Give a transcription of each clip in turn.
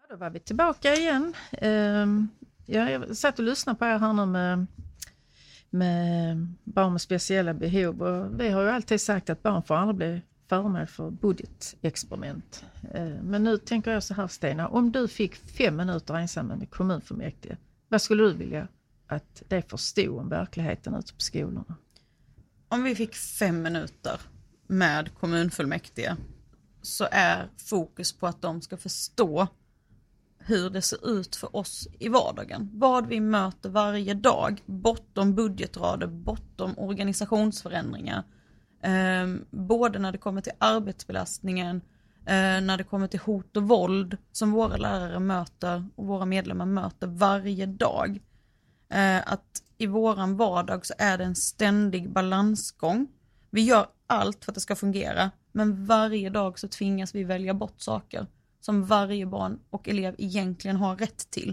Då var vi tillbaka igen. Jag satt och lyssnade på er här nu med barn med speciella behov. Och vi har ju alltid sagt att barn får aldrig bli föremål för budgetexperiment. Men nu tänker jag så här, Stina. Om du fick 5 minuter ensam med kommunfullmäktige, vad skulle du vilja att det förstod om verkligheten ute på skolorna? Om vi fick 5 minuter med kommunfullmäktige så är fokus på att de ska förstå hur det ser ut för oss i vardagen. Vad vi möter varje dag, bortom budgetrader, bortom organisationsförändringar. Både när det kommer till arbetsbelastningen, när det kommer till hot och våld som våra lärare möter och våra medlemmar möter varje dag. Att i våran vardag så är det en ständig balansgång. Vi gör allt för att det ska fungera, men varje dag så tvingas vi välja bort saker som varje barn och elev egentligen har rätt till.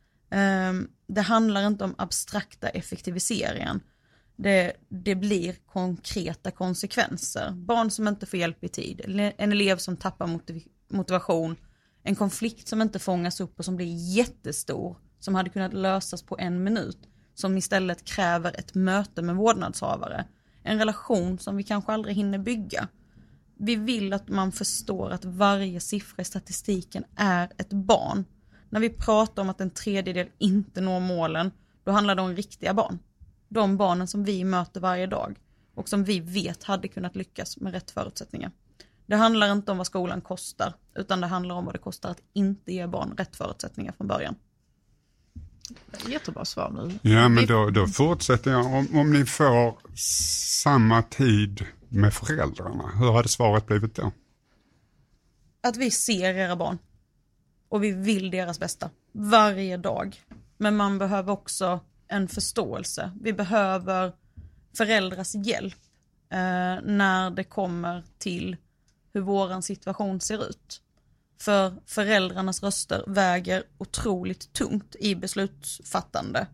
Det handlar inte om abstrakta effektiviseringar. Det blir konkreta konsekvenser. Barn som inte får hjälp i tid, en elev som tappar motivation, en konflikt som inte fångas upp och som blir jättestor, som hade kunnat lösas på 1 minut, som istället kräver ett möte med vårdnadshavare. En relation som vi kanske aldrig hinner bygga. Vi vill att man förstår att varje siffra i statistiken är ett barn. När vi pratar om att en 1/3 inte når målen, då handlar det om riktiga barn. De barnen som vi möter varje dag och som vi vet hade kunnat lyckas med rätt förutsättningar. Det handlar inte om vad skolan kostar, utan det handlar om vad det kostar att inte ge barn rätt förutsättningar från början. Jättebra svar nu. Ja, men då fortsätter jag. Om ni får samma tid med föräldrarna, hur hade svaret blivit då? Att vi ser era barn och vi vill deras bästa varje dag. Men man behöver också en förståelse. Vi behöver föräldrars hjälp när det kommer till hur våran situation ser ut. För föräldrarnas röster väger otroligt tungt i beslutsfattande.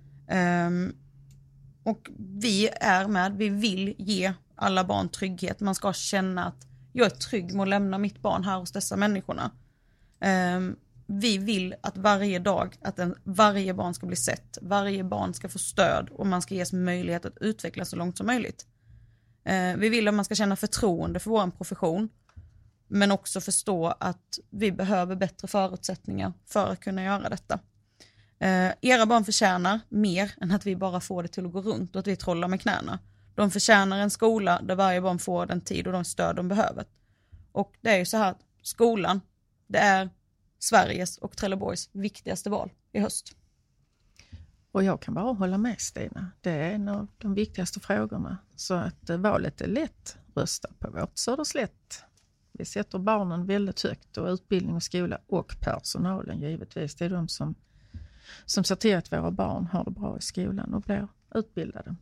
Och vi vill ge alla barn trygghet. Man ska känna att jag är trygg med att lämna mitt barn här hos dessa människorna. Vi vill att varje dag, varje barn ska bli sett. Varje barn ska få stöd och man ska ges möjlighet att utvecklas så långt som möjligt. Vi vill att man ska känna förtroende för vår profession. Men också förstå att vi behöver bättre förutsättningar för att kunna göra detta. Era barn förtjänar mer än att vi bara får det till att gå runt och att vi trollar med knäna. De förtjänar en skola där varje barn får den tid och de stöd de behöver. Och det är ju så här att skolan, det är Sveriges och Trelleborgs viktigaste val i höst. Och jag kan bara hålla med, Stina. Det är en av de viktigaste frågorna. Så att valet är lätt. Rösta på vårt Söderslätt. Vi sätter barnen väldigt högt och utbildning och skola och personalen givetvis. Det är de som ser till att våra barn har det bra i skolan och blir utbildade.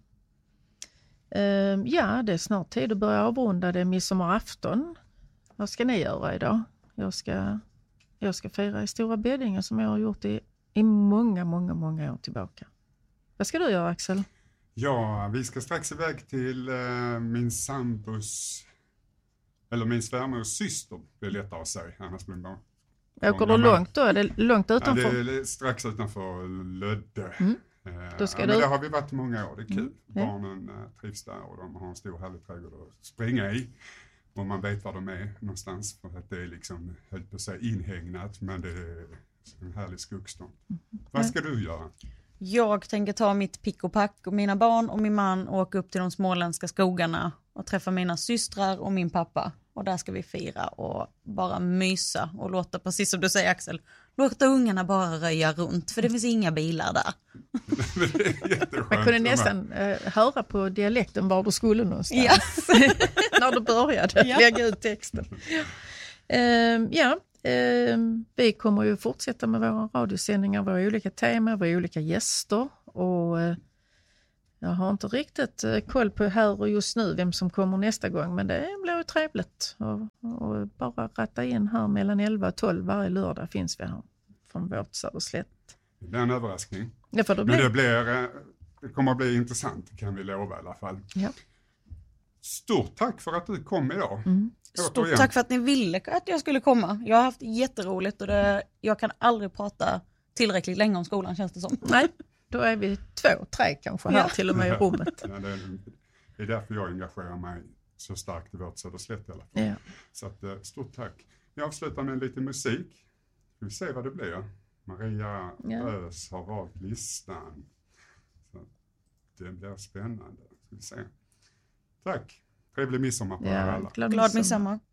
Ja, det är snart tid att börja avrunda. Det är midsommarafton. Vad ska ni göra idag? Jag ska fira i Stora Beddinge som jag har gjort i många år tillbaka. Vad ska du göra, Axel? Ja, vi ska strax iväg till min sambos eller min svärmors syster. Det är lättare att säga, annars blir det bara... Åker du långt då? Är det långt utanför? Ja, det är strax utanför Lödde. Men det har vi varit många år, det är kul. Ja. Barnen trivs där och de har en stor härlig trädgård att springa i. Och man vet var de är någonstans, för att det är liksom, höll på att säga inhägnat, men det är en härlig skuggstånd. Vad ska du göra? Jag tänker ta mitt pick och pack och mina barn och min man och åka upp till de småländska skogarna och träffa mina systrar och min pappa. Och där ska vi fira och bara mysa och låta, precis som du säger, Axel, låta ungarna bara röja runt, för det finns inga bilar där. Det är jätteskönt. Man kunde nästan höra på dialekten var du skulle någonstans. Ja. När du började lägga ut texten. Vi kommer ju fortsätta med våra radiosändningar, våra olika teman, våra olika gäster. Och jag har inte riktigt koll på här och just nu vem som kommer nästa gång, men det blir ju trevligt. Och bara ratta in här mellan 11 och 12 varje lördag finns vi här från vårt Söderslätt. Det blir en överraskning. Det får det bli. Men det kommer att bli intressant, kan vi lova i alla fall. Ja. Stort tack för att du kom idag. Stort tack för att ni ville att jag skulle komma. Jag har haft jätteroligt och jag kan aldrig prata tillräckligt länge om skolan, känns det som. Nej, då är vi 2-3 kanske här till och med i rummet. Ja, det är därför jag engagerar mig så starkt i vårt Söderslätt i alla fall. Ja. Så att, stort tack. Jag avslutar med lite musik. Vi får se vad det blir. Maria Ös har valt listan. Så det blir spännande. Ska vi se. Tack. Trevlig midsommar på er alla. Glad midsommar.